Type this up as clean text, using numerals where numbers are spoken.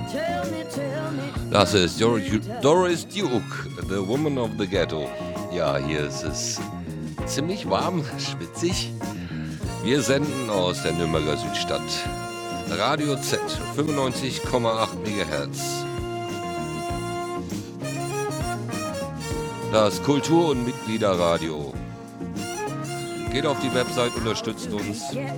Das ist Doris Duke, The Woman of the Ghetto. Ja, hier ist es ziemlich warm, schwitzig. Wir senden aus der Nürnberger Südstadt. Radio Z, 95,8 MHz. Das Kultur- und Mitgliederradio. Geht auf die Website, unterstützt uns.